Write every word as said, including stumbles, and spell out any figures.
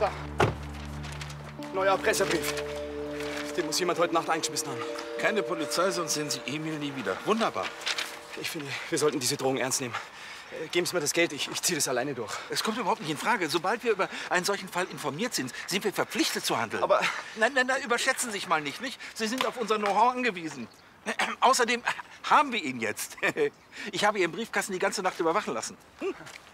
Da. Neuer Erpresserbrief. Den muss jemand heute Nacht eingeschmissen haben. Keine Polizei, sonst sehen Sie Emil nie wieder. Wunderbar. Ich finde, wir sollten diese Drohung ernst nehmen. Äh, Geben Sie mir das Geld, ich, ich ziehe das alleine durch. Es kommt überhaupt nicht in Frage. Sobald wir über einen solchen Fall informiert sind, sind wir verpflichtet zu handeln. Aber... Nein, nein, nein, überschätzen Sie sich mal nicht, nicht? Sie sind auf unser Know-how angewiesen. Außerdem haben wir ihn jetzt. Ich habe Ihren Briefkasten die ganze Nacht überwachen lassen. Hm?